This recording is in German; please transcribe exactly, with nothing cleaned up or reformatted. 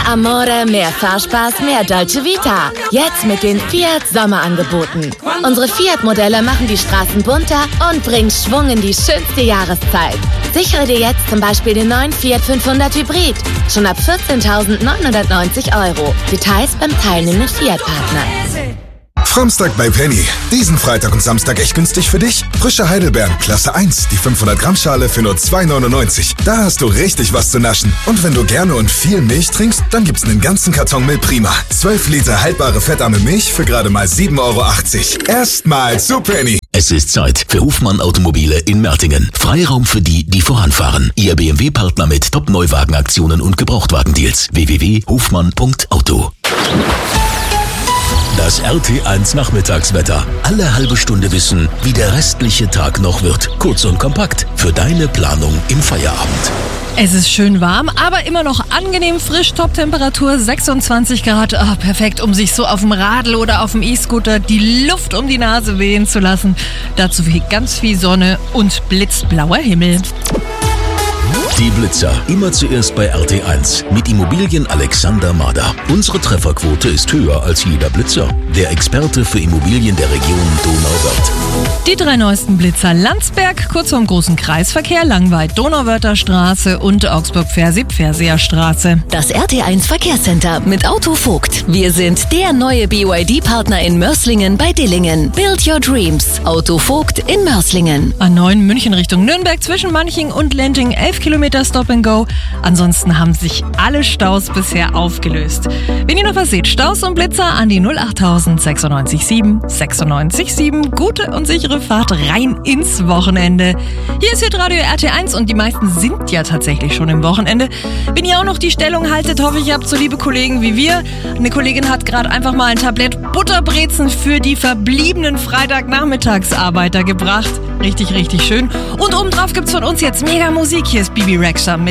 Amore, mehr Fahrspaß, mehr Dolce Vita. Jetzt mit den Fiat Sommerangeboten. Unsere Fiat-Modelle machen die Straßen bunter und bringen Schwung in die schönste Jahreszeit. Sichere dir jetzt zum Beispiel den neuen Fiat fünfhundert Hybrid. Schon ab vierzehntausendneunhundertneunzig Euro. Details beim teilnehmenden Fiat-Partner. Framstag bei Penny. Diesen Freitag und Samstag echt günstig für dich. Frische Heidelbeeren, Klasse eins, die fünfhundert Gramm Schale für nur zwei neunundneunzig. Da hast du richtig was zu naschen. Und wenn du gerne und viel Milch trinkst, dann gibt's einen ganzen Karton Milch Prima. zwölf Liter haltbare fettarme Milch für gerade mal sieben Euro achtzig. Erstmal zu Penny. Es ist Zeit für Hofmann Automobile in Mertingen. Freiraum für die, die voranfahren. Ihr B M W-Partner mit Top-Neuwagenaktionen und Gebrauchtwagendeals. w w w punkt hofmann punkt auto. Das R T eins Nachmittagswetter. Alle halbe Stunde wissen, wie der restliche Tag noch wird. Kurz und kompakt für deine Planung im Feierabend. Es ist schön warm, aber immer noch angenehm frisch. Top-Temperatur sechsundzwanzig Grad. Ah, perfekt, um sich so auf dem Radl oder auf dem E-Scooter die Luft um die Nase wehen zu lassen. Dazu ganz viel Sonne und blitzblauer Himmel. Die Blitzer. Immer zuerst bei R T eins. Mit Immobilien Alexander Mader. Unsere Trefferquote ist höher als jeder Blitzer. Der Experte für Immobilien der Region Donauwörth. Die drei neuesten Blitzer: Landsberg, kurz vorm großen Kreisverkehr, Langweid, Donauwörther Straße und Augsburg-Pfersee-Pferseer Straße. Das R T eins Verkehrscenter mit Auto Vogt. Wir sind der neue B Y D-Partner in Mörs-Lingen bei Dillingen. Build your dreams. Auto Vogt in Mörs-Lingen. A neun München Richtung Nürnberg zwischen Manching und Lenting elf Kilometer Stop and Go. Ansonsten haben sich alle Staus bisher aufgelöst. Wenn ihr noch was seht, Staus und Blitzer an die null achttausend sechsundneunzig sieben sechsundneunzig sieben. Gute und sichere Fahrt rein ins Wochenende. Hier ist Hitradio R T eins und die meisten sind ja tatsächlich schon im Wochenende. Wenn ihr auch noch die Stellung haltet, hoffe ich, ihr habt so liebe Kollegen wie wir. Eine Kollegin hat gerade einfach mal ein Tablett Butterbrezen für die verbliebenen Freitagnachmittagsarbeiter gebracht. Richtig, richtig schön. Und obendrauf gibt's von uns jetzt mega Musik. Hier ist Bibi Rexha mit